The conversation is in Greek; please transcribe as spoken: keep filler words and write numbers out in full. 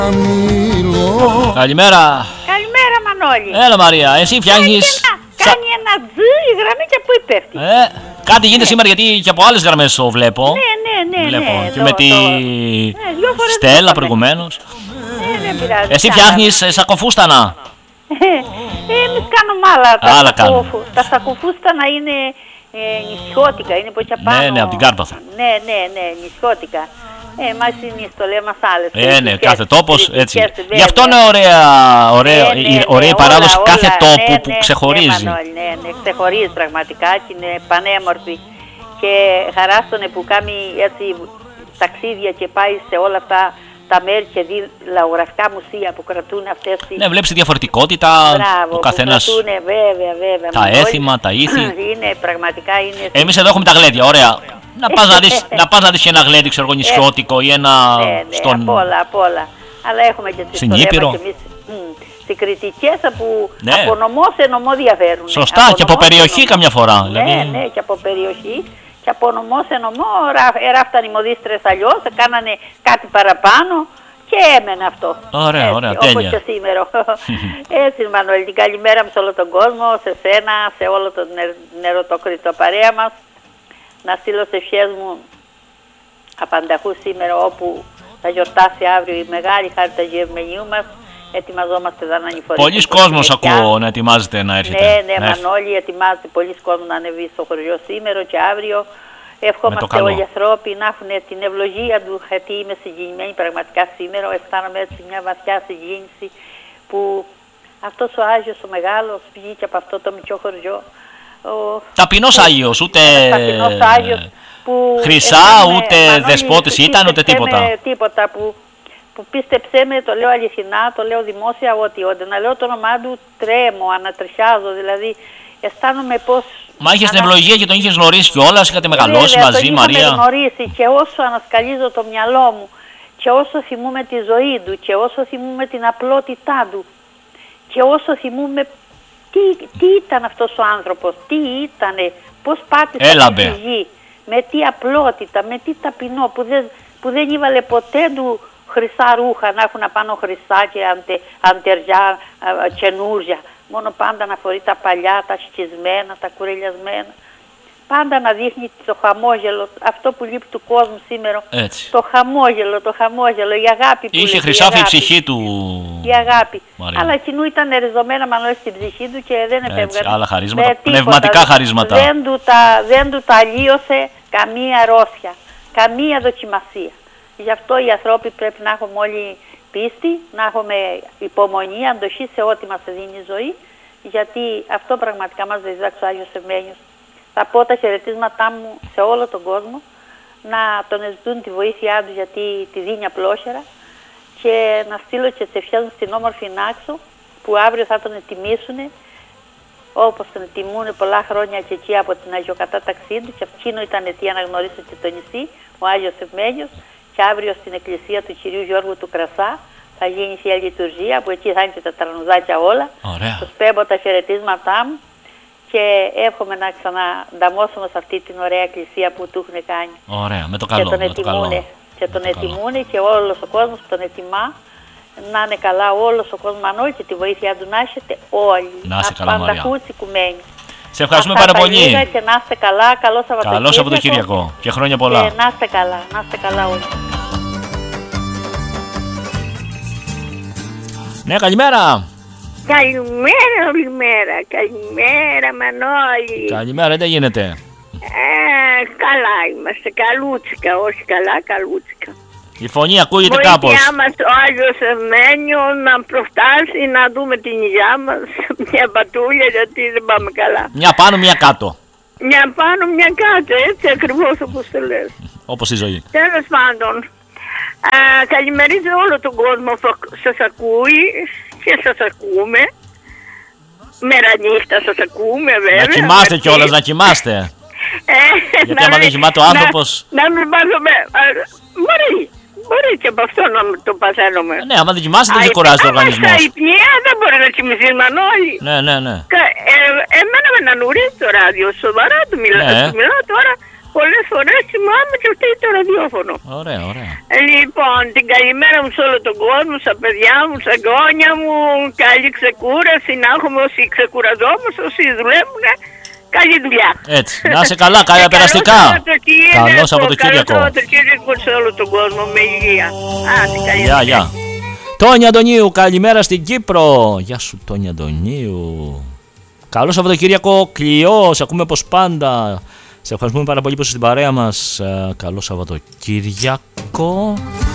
Καλημέρα. Καλημέρα Μανώλη. Έλα Μαρία, εσύ φτιάχνεις... Κάνει ένα τζι η γραμμή και πού πέφτει. Ε, κάτι γίνεται σήμερα γιατί και από άλλες γραμμές το βλέπω. Ναι, ναι, ναι. Βλέπω. ναι Και το, με τη το... Στέλλα προηγουμένως. Ναι, δεν πειράζει. Εσύ φτιάχνεις σακοφούστανα. Εμείς κάνουμε άλλα. Τα, Άλλα σακοφου... κάνουμε. τα σακοφούστανα είναι ε, νησιώτικα, είναι από πάνω. Ναι, ναι, από την Κάρπαθο. Ναι, ναι, ναι, νησιώτικα. Ε, εμάς είναι η στολή μας άλλες. Ε, ναι, κάθε τόπος έτσι. Βέβαια. Γι' αυτό είναι ωραία, ωραία, ναι, ναι, ναι, ωραία η παράδοση όλα, κάθε όλα, τόπου ναι, που ναι, ξεχωρίζει. Ναι, Μανώλη, ναι, ναι, ξεχωρίζει πραγματικά και είναι πανέμορφη. Και χαράστονε που κάνει έτσι ταξίδια και πάει σε όλα αυτά τα μέρη και δει λαογραφικά μουσεία που κρατούν αυτές τις... Ναι, βλέπεις τη διαφορετικότητα, Μπράβο, ο καθένας, που κρατούνε, βέβαια, βέβαια, τα Μανώλη. έθιμα, τα ήθη. Είναι, πραγματικά είναι... Εμείς εδώ έχουμε τα γλέντια, ωραία. Να πας να δεις, να πας να δεις και ένα γλέντι, ξέρω εγώ, νησιώτικο ή ένα ναι, ναι, στον... απ' όλα, απ' όλα. Αλλά έχουμε και τις στην στολές Ήπειρο. μας εμείς. Συγκριτικές που Ναι. από νομό σε νομό διαφέρουν. Σωστά, από και από νομό σε περιοχή νομό. καμιά φορά. Ναι, Δηλαδή... ναι, και από περιοχή. Και από νομό σε νομό ράφταν οι μοδίστρες αλλιώς, κάνανε κάτι παραπάνω και έμενε αυτό. Ωραία, έτσι, ωραία, όπως τέλεια. και σήμερα. Έτσι, Μανώλη, την καλημέρα μου σε όλο τον κόσμο, σε σένα, σε όλο τον νεροτοκριτό παρέα μας. Να στείλω σε ευχές μου απανταχού σήμερα όπου θα γιορτάσει αύριο η μεγάλη χάρτα Γευμενίου μας. Ετοιμαζόμαστε εδώ να ανηφορήσουμε. Πολλοί κόσμος ακούω να ετοιμάζεται να έρχεται. Ναι, ναι, Μανώλη, ετοιμάζεται πολλοί κόσμος να ανεβεί στο χωριό σήμερα και αύριο. Εύχομαστε όλοι οι ανθρώποι να έχουν την ευλογία του, γιατί είμαι συγκινημένη πραγματικά σήμερα. Αισθάνομαι έτσι μια βαθιά συγκίνηση που αυτός ο Άγιος ο μεγάλος βγήκε από αυτό το μικρό χωριό. Ο... Ταπεινός Άγιος, ούτε Ταπεινός Άγιος που χρυσά, έχουμε, ούτε Μανώλη, δεσπότης ήταν, ούτε τίποτα. τίποτα που, που πίστεψέ με, το λέω αληθινά, το λέω δημόσια, ότι όταν να λέω το όνομά του τρέμω, ανατριχιάζω, δηλαδή αισθάνομαι πως... Μα είχες ανα... την ευλογία και τον είχες γνωρίσει κιόλας, είχατε μεγαλώσει Βέβαια, μαζί, τον Μαρία. είχαμε γνωρίσει και όσο ανασκαλίζω το μυαλό μου και όσο θυμούμαι τη ζωή του και όσο θυμούμαι την απλότητά του και όσο θυμούμαι τι, τι ήταν αυτός ο άνθρωπος, τι ήτανε, πώς πάτησε Έλαμπε. στη γη, με τι απλότητα, με τι ταπεινό που δεν, που δεν ήβαλε ποτέ του χρυσά ρούχα, να έχουν απάνω χρυσά και αντε, αντεριά ε, καινούργια. Μόνο πάντα να φορεί τα παλιά, τα σκισμένα, τα κουρελιασμένα. Πάντα να δείχνει το χαμόγελο, αυτό που λείπει του κόσμου σήμερα. Έτσι. Το χαμόγελο, το χαμόγελο, η αγάπη που Είχε λείπει, χρυσάφι η αγάπη. ψυχή του. Η αγάπη. Μαρία. Αλλά εκείνου ήταν ριζωμένα Μανώλη στην ψυχή του και δεν επέβγανε. Άλλα χαρίσματα, με τίποτα. πνευματικά χαρίσματα. Δεν του, τα, δεν του τα αλλίωσε καμία αρρώστια, καμία δοκιμασία. Γι' αυτό οι άνθρωποι πρέπει να έχουμε όλοι πίστη, να έχουμε υπομονή, αντοχή σε ό,τι μας δίνει η ζωή, γιατί αυτό πραγματικά μας διδάξει ο Άγιος Ευμένιος. Θα πω τα χαιρετίσματά μου σε όλο τον κόσμο, να τον ζητούν τη βοήθειά του γιατί τη δίνει απλόχερα και να στείλω και σε ευχές μου στην όμορφη Νάξο που αύριο θα τον ετοιμήσουν όπως τον ετοιμούν πολλά χρόνια και εκεί από την αγιοκατάταξή του και εκείνο ήταν αιτία να γνωρίσω και το νησί, ο Άγιος Ευμένιος, και αύριο στην εκκλησία του Κυρίου Γιώργου του Κρασά θα γίνει Θεία Λειτουργία που εκεί θα είναι και τα τρανουδάκια όλα. Ωραία. Τους πέμπω τα χαιρετίσματά μου και εύχομαι να ξανανταμώσουμε σε αυτή την ωραία εκκλησία που του έχουν κάνει. Ωραία, με το καλό. Και τον με το καλό. ετοιμούνε, και τον το ετοιμούνε και όλος ο κόσμος που τον ετοιμά. Να είναι καλά όλος ο κόσμος Μανώλη και τη βοήθεια του να έχετε όλοι. Να είστε καλά, Μαρία. Απανταχού τσικουμένοι. Σε ευχαριστούμε Αυτά πάρα τα πολύ. λίγα και να είστε καλά. Καλό Σαββατοκύριακο. Καλό Σαββατοκύριακο και χρόνια πολλά. Και να είστε καλά. Να είστε καλά όλοι. Ναι, καλημέρα. Καλημέρα, καλημέρα, καλημέρα Μανώλη. Καλημέρα, τι γίνεται. Ε, καλά είμαστε, καλούτσικα, όχι καλά, καλούτσικα. Η φωνή ακούγεται Βοήθειά κάπως. μας ο Άγιος Ευμένιος να προφτάσει να δούμε την υγειά μας, μια πατούλια γιατί δεν πάμε καλά. Μια πάνω, μια κάτω. Μια πάνω, μια κάτω, έτσι ακριβώς όπως το λες. Όπως η ζωή. Τέλος πάντων, α, καλημερίζω όλο τον κόσμο που σας ακούει και σας ακούμε. Μέρα νύχτα σας ακούμε βέβαια. Να κοιμάστε γιατί... κιόλας, να κοιμάστε. Ε, Γιατί άμα δεν κοιμάται ο άνθρωπος... Να, να μην βάζουμε... Μπορεί, μπορεί και από αυτό να το παθαίνουμε. Ναι, άμα δεν κοιμάστε δεν ξεκουράζεται ο οργανισμός. Άμα στα υπνία δεν μπορεί να κοιμηθείς Μανώλη. Ναι, ναι, ναι. Ε, εμένα με ένα νουρίζει το ράδιο, σοβαρά του μιλάω, Ναι. του μιλάω τώρα. πολλές φορές θυμάμαι και φταίει το ραδιόφωνο. Ωραία, ωραία. Λοιπόν, την καλημέρα μου σε όλο τον κόσμο, στα παιδιά μου, στα γόνια μου, καλή ξεκούραση, να έχουμε όσοι ξεκουραζόμαστε, όσοι δουλεύουν, καλή δουλειά. Έτσι, να είσαι καλά, καλά περαστικά. Καλό Σαββατοκύριακο. Καλό Σαββατοκύριακο σε όλο τον κόσμο, με υγεία. Άντε, καλή Γεια, γεια. Τόνια Αντωνίου, καλημέρα στην Κύπρο. Γεια σου Τόνια Αντωνίου. Καλό Σαββατοκύριακο, Κλειό, σε ακούμε πως πάντα. Σε ευχαριστούμε πάρα πολύ που είσαι στην παρέα μας. Καλό Σαββατοκύριακο.